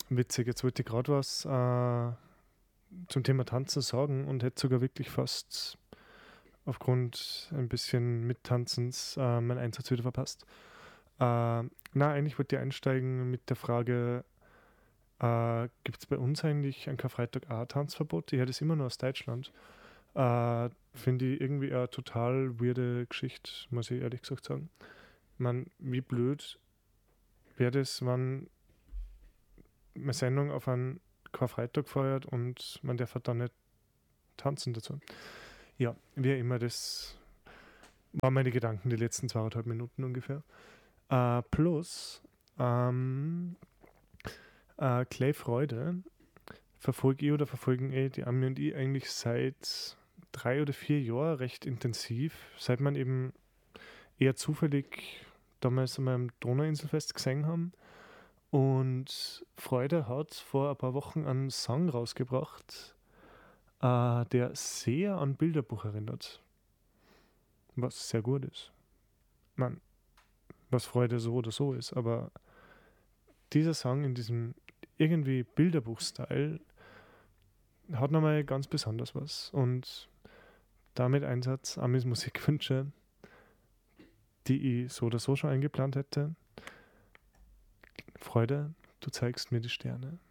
Witzig, jetzt wollte ich gerade was zum Thema Tanzen sagen und hätte sogar wirklich fast aufgrund ein bisschen Mittanzens meinen Einsatz wieder verpasst. Eigentlich wollte ich einsteigen mit der Frage, gibt es bei uns eigentlich an Karfreitag auch ein Tanzverbot? Ich höre das immer nur aus Deutschland. Finde ich irgendwie eine total weirde Geschichte, muss ich ehrlich gesagt sagen. Man, wie blöd wäre das, wenn eine Sendung auf einen Karfreitag feiert und man darf halt dann nicht tanzen dazu. Ja, wie immer, das waren meine Gedanken die letzten 2,5 Minuten ungefähr. Plus, Clay Freude verfolge ich oder verfolgen die Ami und ich eigentlich seit 3 oder 4 Jahren recht intensiv, seit man eben eher zufällig damals an meinem Donauinselfest gesehen haben. Und Freude hat vor ein paar Wochen einen Song rausgebracht, der sehr an Bilderbuch erinnert. Was sehr gut ist. Man, was Freude so oder so ist, aber dieser Song in diesem irgendwie Bilderbuch-Style hat nochmal ganz besonders was. Und damit Einsatz Amis Musikwünsche, die ich so oder so schon eingeplant hätte. Freude, du zeigst mir die Sterne.